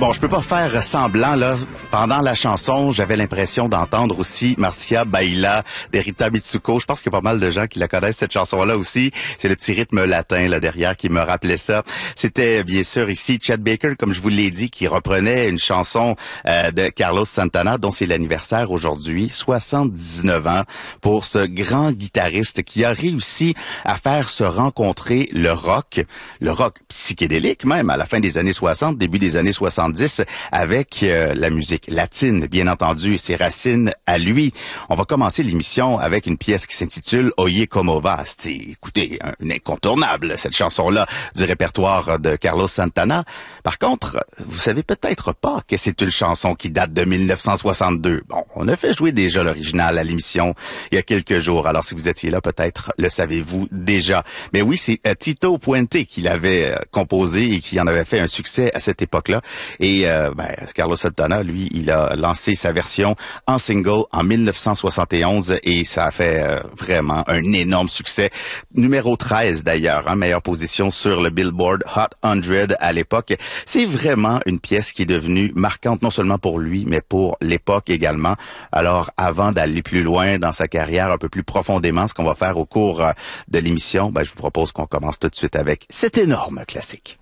Bon, je peux pas faire semblant, là. Pendant la chanson, j'avais l'impression d'entendre aussi Marcia Baila d'Erita Mitsuko. Je pense qu'il y a pas mal de gens qui la connaissent, cette chanson-là aussi. C'est le petit rythme latin, là, derrière, qui me rappelait ça. C'était, bien sûr, ici, Chet Baker, comme je vous l'ai dit, qui reprenait une chanson de Carlos Santana, dont c'est l'anniversaire aujourd'hui, 79 ans, pour ce grand guitariste qui a réussi à faire se rencontrer le rock psychédélique même, à la fin des années 60, début des années 70, avec la musique latine, bien entendu, ses racines à lui. On va commencer l'émission avec une pièce qui s'intitule Oye Como Va. C'est, écoutez, un incontournable, cette chanson-là, du répertoire de Carlos Santana. Par contre, vous savez peut-être pas que c'est une chanson qui date de 1962. Bon, on a fait jouer déjà l'original à l'émission il y a quelques jours, alors si vous étiez là, peut-être le savez-vous déjà. Mais oui, c'est Tito Puente qui l'avait composé et qui en avait fait un succès à cette époque-là. Et Carlos Santana, lui, il a lancé sa version en single en 1971 et ça a fait vraiment un énorme succès. Numéro 13 d'ailleurs, hein, meilleure position sur le Billboard Hot 100 à l'époque. C'est vraiment une pièce qui est devenue marquante non seulement pour lui, mais pour l'époque également. Alors, avant d'aller plus loin dans sa carrière, un peu plus profondément, ce qu'on va faire au cours de l'émission, je vous propose qu'on commence tout de suite avec cet énorme classique.